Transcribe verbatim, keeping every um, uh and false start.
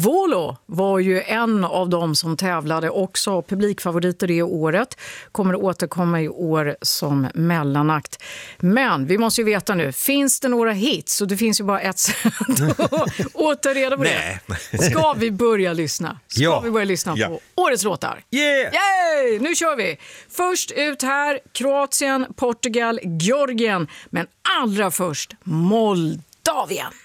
Volo var ju en av dem som tävlade, också publikfavoriter det året. Kommer återkomma i år som mellanakt. Men vi måste ju veta nu, finns det några hits? Och det finns ju bara ett sätt att återreda på det. Ska vi börja lyssna? Ska ja. vi börja lyssna ja. på årets låtar? Yeah! Yay! Nu kör vi! Först ut här, Kroatien, Portugal, Georgien. Men allra först, Moldavien.